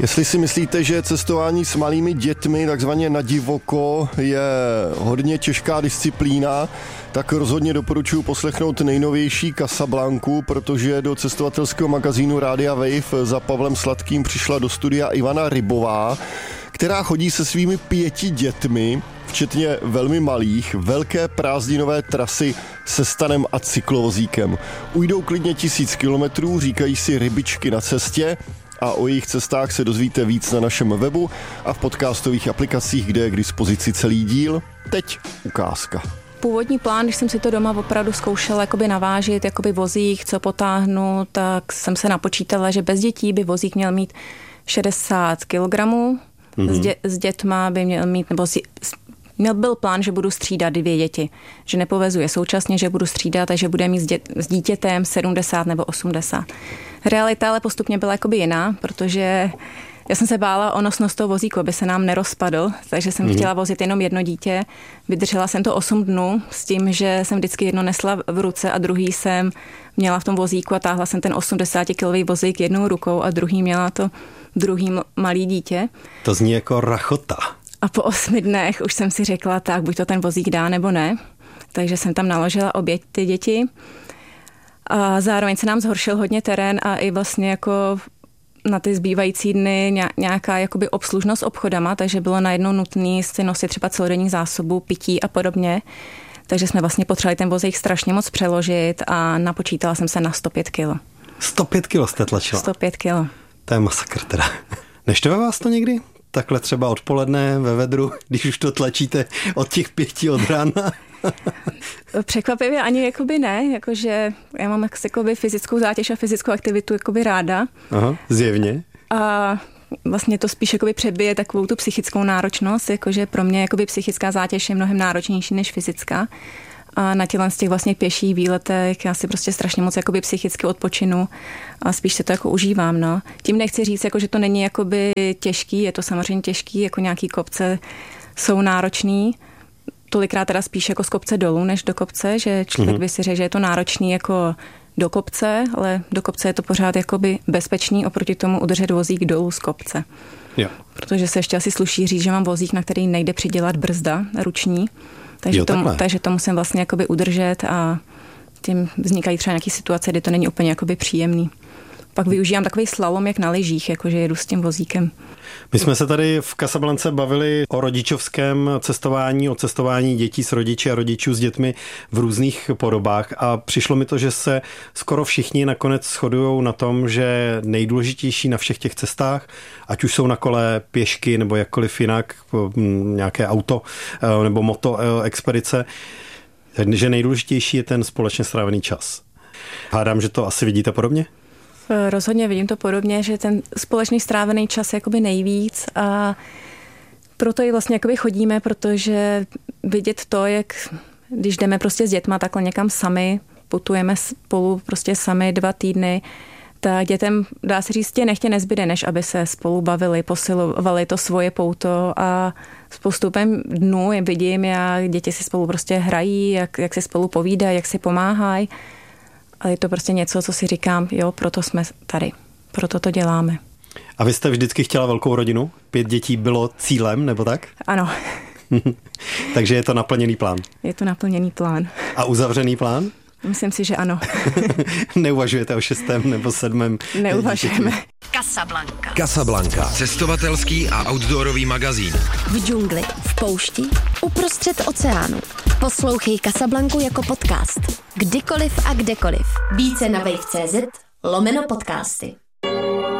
Jestli si myslíte, že cestování s malými dětmi, takzvaně na divoko, je hodně těžká disciplína, tak rozhodně doporučuji poslechnout nejnovější Casablanku, protože do cestovatelského magazínu Rádia Wave za Pavlem Sladkým přišla do studia Ivana Rybová, která chodí se svými 5 dětmi, včetně velmi malých, velké prázdninové trasy se stanem a cyklovozíkem. Ujdou klidně 1000 kilometrů, říkají si rybičky na cestě, a o jejich cestách se dozvíte víc na našem webu a v podcastových aplikacích, kde je k dispozici celý díl. Teď ukázka. Původní plán, když jsem si to doma opravdu zkoušela jakoby navážit, jakoby vozík, co potáhnu, tak jsem se napočítala, že bez dětí by vozík měl mít 60 kg, s dětma by měl mít, byl plán, že budu střídat 2 děti, že nepovezuje současně, že budu střídat a že bude mít s dítětem 70 nebo 80. Realita ale postupně byla jakoby jiná, protože já jsem se bála o nosnost toho vozíku, aby se nám nerozpadl, takže jsem chtěla vozit jenom jedno dítě. Vydržela jsem to 8 dnů s tím, že jsem vždycky jedno nesla v ruce a druhý jsem měla v tom vozíku a táhla jsem ten 80-kilový vozík jednou rukou a druhý malý dítě. To zní jako rachota. A po 8 dnech už jsem si řekla, tak buď to ten vozík dá nebo ne. Takže jsem tam naložila obě ty děti. A zároveň se nám zhoršil hodně terén a i vlastně jako na ty zbývající dny nějaká jakoby obslužnost obchodama, takže bylo najednou nutné si nosit třeba celodenní zásobu, pití a podobně. Takže jsme vlastně potřebovali ten vozík strašně moc přeložit a napočítala jsem se na 105 kg. 105 kg jste tlačila? 105 kg. To je masakr teda. Neštve vás to někdy? Takhle třeba odpoledne ve vedru, když už to tlačíte od těch 5 od rána? Překvapivě ani jakoby ne, jakože já mám jakoby fyzickou zátěž a fyzickou aktivitu jakoby ráda. Aha, zjevně. A vlastně to spíš jakoby přebije takovou tu psychickou náročnost, jakože pro mě jakoby psychická zátěž je mnohem náročnější než fyzická. A na z těch vlastně pěších výletech já si prostě strašně moc jakoby psychicky odpočinu a spíš se to jako užívám, no. Tím nechci říct, jako, že to není jakoby těžký, je to samozřejmě těžký, jako nějaký kopce jsou náročný, tolikrát teda spíš jako z kopce dolů, než do kopce, že člověk by si řekl, že je to náročný jako do kopce, ale do kopce je to pořád jakoby bezpečný oproti tomu udržet vozík dolů z kopce. Jo. Protože se ještě asi sluší říct, že mám vozík, na který nejde přidělat brzda ruční, takže to musím vlastně jakoby udržet a tím vznikají třeba nějaké situace, kdy to není úplně jakoby příjemný. Pak využívám takový slalom, jak na lyžích, jakože jedu s tím vozíkem. My jsme se tady v Casablance bavili o rodičovském cestování, o cestování dětí s rodiči a rodičů s dětmi v různých podobách a přišlo mi to, že se skoro všichni nakonec shodujou na tom, že nejdůležitější na všech těch cestách, ať už jsou na kole, pěšky nebo jakkoliv jinak, nějaké auto nebo moto expedice, že nejdůležitější je ten společně strávený čas. Hádám, že to asi vidíte podobně? Rozhodně vidím to podobně, že ten společný strávený čas je jakoby nejvíc a proto i vlastně jakoby chodíme, protože vidět to, jak když jdeme prostě s dětma takhle někam sami, putujeme spolu prostě sami 2 týdny, tak dětem, dá se říct, nechtě nezbyde, než aby se spolu bavili, posilovali to svoje pouto a s postupem dnů vidím, jak děti si spolu prostě hrají, jak si spolu povídají, jak si pomáhají. Ale je to prostě něco, co si říkám, jo, proto jsme tady, proto to děláme. A vy jste vždycky chtěla velkou rodinu? 5 dětí bylo cílem, nebo tak? Ano. Takže je to naplněný plán? Je to naplněný plán. A uzavřený plán? Myslím si, že ano. Neuvažujete o 6. nebo 7. Neuvažujeme. Casablanca. Cestovatelský a outdoorový magazín. V džungli, v poušti, uprostřed oceánu. Poslouchej Casablancu jako podcast. Kdykoliv a kdekoliv. Více na wave.cz/podcasty.